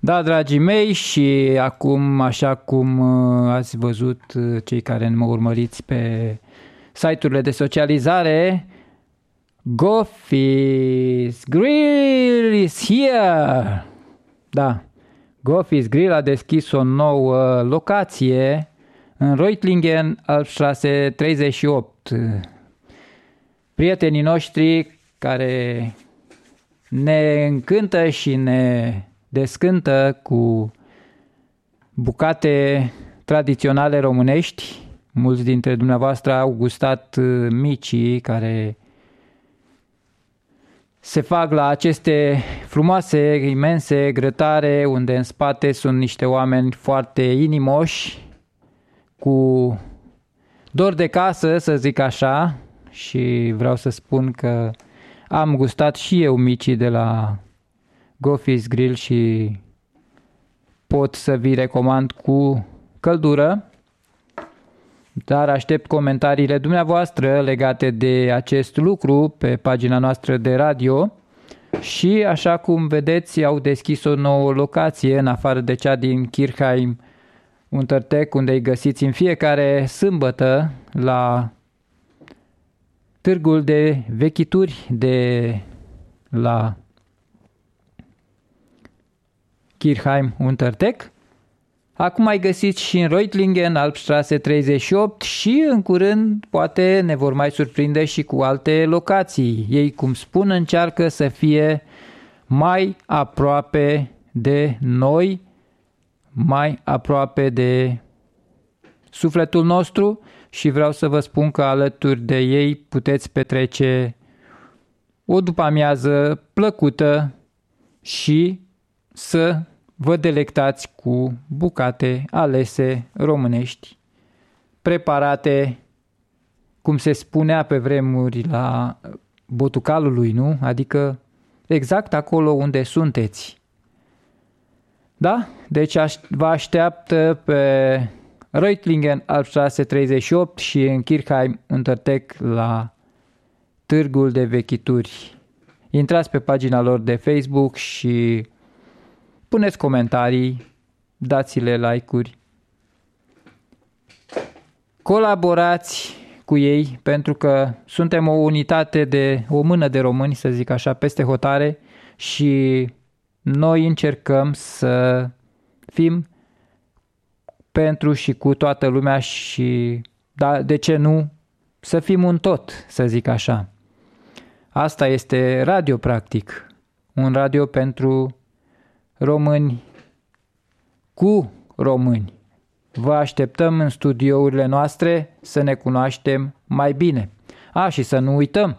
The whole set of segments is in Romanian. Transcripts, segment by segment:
Da, dragii mei, și acum, așa cum ați văzut cei care mă urmăriți pe site-urile de socializare, Goffy's Grill is here! Da, Goffy's Grill a deschis o nouă locație în Reutlingen, Alpstraße 38. Prietenii noștri care ne încântă și ne descântă cu bucate tradiționale românești. Mulți dintre dumneavoastră au gustat micii care se fac la aceste frumoase, imense grătare, unde în spate sunt niște oameni foarte inimoși, cu dor de casă, să zic așa, și vreau să spun că am gustat și eu micii de la Goffy's Grill și pot să vi recomand cu căldură, dar aștept comentariile dumneavoastră legate de acest lucru pe pagina noastră de radio. Și așa cum vedeți, au deschis o nouă locație în afară de cea din Kirchheim Untertech, unde îi găsiți în fiecare sâmbătă la târgul de vechituri de la Kirchheim Untertech. Acum ai găsit și în Reutlingen, Alpstraße 38, și în curând poate ne vor mai surprinde și cu alte locații. Ei, cum spun, încearcă să fie mai aproape de noi, mai aproape de sufletul nostru, și vreau să vă spun că alături de ei puteți petrece o după-amiază plăcută și să vă delectați cu bucate alese românești, preparate, cum se spunea pe vremuri, la Botucalului, nu? Adică exact acolo unde sunteți. Da? Deci vă așteaptă pe Reutlingen, Alpstraße 38 și în Kirchheim Untertech la târgul de vechituri. Intrați pe pagina lor de Facebook și puneți comentarii, dați-le like-uri, colaborați cu ei, pentru că suntem o unitate de o mână de români, să zic așa, peste hotare, și noi încercăm să fim pentru și cu toată lumea și, da, de ce nu, să fim un tot, să zic așa. Asta este radio, practic, un radio pentru români cu români. Vă așteptăm în studiourile noastre să ne cunoaștem mai bine. Și să nu uităm,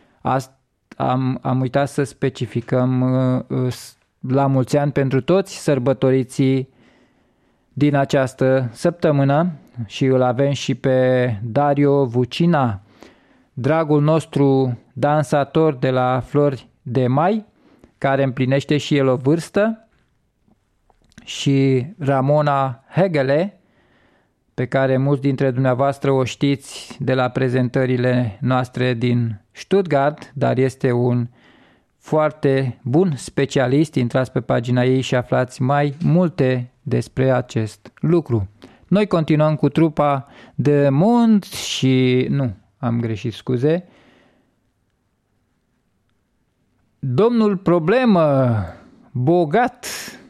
am uitat să specificăm la mulți ani pentru toți sărbătoriții din această săptămână, și îl avem și pe Dario Vucina, dragul nostru dansator de la Flori de Mai, care împlinește și el o vârstă, și Ramona Hegele, pe care mulți dintre dumneavoastră o știți de la prezentările noastre din Stuttgart, dar este un foarte bun specialist. Intrați pe pagina ei și aflați mai multe despre acest lucru. Noi continuăm cu trupa de Mund și... Nu, am greșit, scuze. Domnul Problemă, bogat,